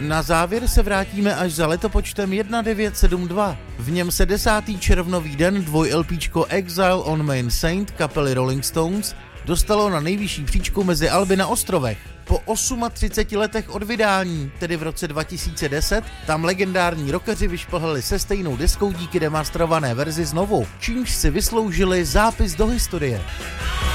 Na závěr se vrátíme až za letopočtem 1972. V něm se 10. červnový den 2LPčko Exile on Main Saint kapely Rolling Stones dostalo na nejvyšší příčku mezi Alby na ostrovech. Po 38 letech od vydání, tedy v roce 2010, tam legendární rockeři vyšplhali se stejnou deskou díky demasterované verzi znovu, čímž si vysloužili zápis do historie.